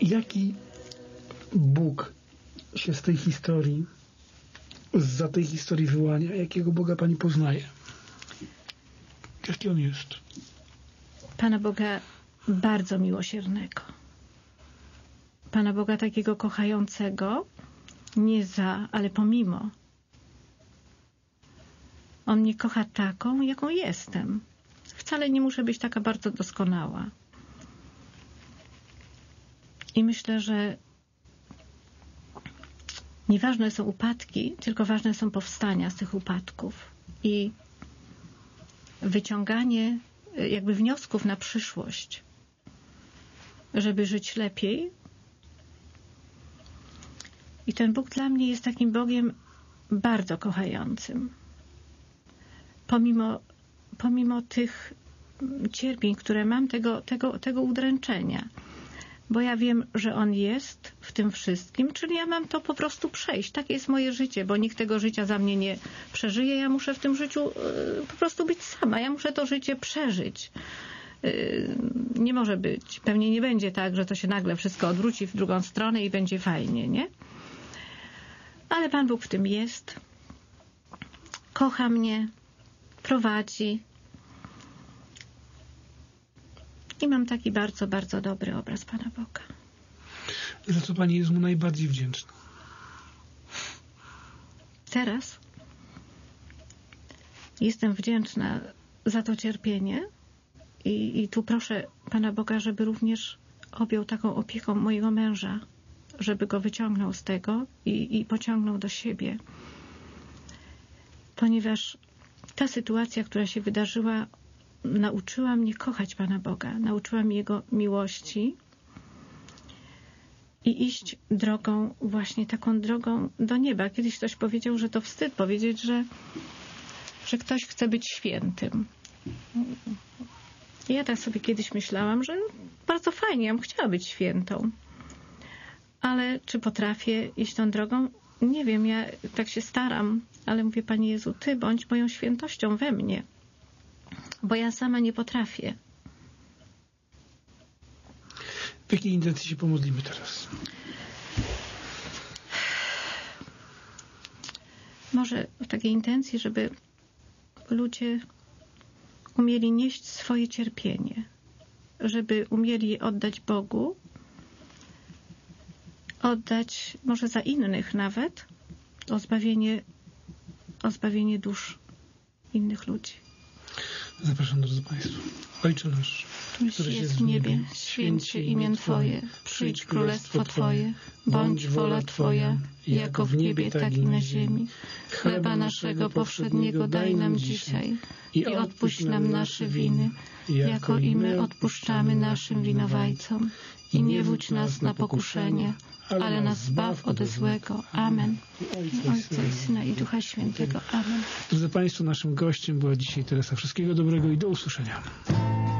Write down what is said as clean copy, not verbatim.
Jaki Bóg się z tej historii, zza tej historii wyłania? Jakiego Boga pani poznaje? Jaki On jest? Pana Boga bardzo miłosiernego. Pana Boga takiego kochającego, nie za, ale pomimo. On mnie kocha taką, jaką jestem. Wcale nie muszę być taka bardzo doskonała. I myślę, że nieważne są upadki, tylko ważne są powstania z tych upadków i wyciąganie jakby wniosków na przyszłość, żeby żyć lepiej. I ten Bóg dla mnie jest takim Bogiem bardzo kochającym. Pomimo tych cierpień, które mam, tego udręczenia. Bo ja wiem, że On jest w tym wszystkim, czyli ja mam to po prostu przejść. Takie jest moje życie, bo nikt tego życia za mnie nie przeżyje. Ja muszę w tym życiu po prostu być sama. Ja muszę to życie przeżyć. Nie może być. Pewnie nie będzie tak, że to się nagle wszystko odwróci w drugą stronę i będzie fajnie, nie? Ale Pan Bóg w tym jest. Kocha mnie, prowadzi. I mam taki bardzo, bardzo dobry obraz Pana Boga. Za co pani jest Mu najbardziej wdzięczna? Teraz jestem wdzięczna za to cierpienie i tu proszę Pana Boga, żeby również objął taką opieką mojego męża, żeby go wyciągnął z tego i pociągnął do siebie. Ponieważ ta sytuacja, która się wydarzyła, nauczyła mnie kochać Pana Boga, nauczyła mnie Jego miłości i iść drogą, właśnie taką drogą do nieba. Kiedyś ktoś powiedział, że to wstyd powiedzieć, że ktoś chce być świętym. I ja tak sobie kiedyś myślałam, że bardzo fajnie, ja bym chciała być świętą. Ale czy potrafię iść tą drogą? Nie wiem, ja tak się staram, ale mówię, Panie Jezu, Ty bądź moją świętością we mnie, bo ja sama nie potrafię. W jakiej intencji się pomodlimy teraz? Może w takiej intencji, żeby ludzie umieli nieść swoje cierpienie, żeby umieli je oddać Bogu, oddać może za innych nawet o zbawienie dusz innych ludzi. Zapraszam, drodzy Państwo. Ojcze nasz, któryś jest w niebie, święć się imię Twoje, przyjdź królestwo Twoje, bądź wola Twoja, jako w niebie, tak i na ziemi. Chleba naszego powszedniego daj nam dzisiaj i odpuść nam nasze winy, jako i my odpuszczamy naszym winowajcom. I nie wódź nas na pokuszenie, ale nas zbaw ode złego. Amen. Ojca i Syna i Ducha Świętego. Amen. Drodzy Państwo, naszym gościem była dzisiaj Teresa. Wszystkiego dobrego i do usłyszenia.